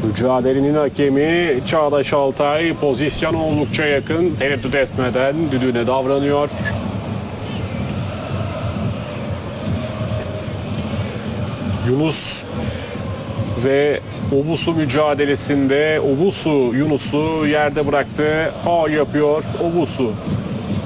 Mücadelenin hakemi Çağdaş Altay pozisyon oldukça yakın. Tereddüt etmeden düdüğüne davranıyor. Yunus ve Obusu mücadelesinde Obusu Yunus'u yerde bıraktı. Faul yapıyor Obusu.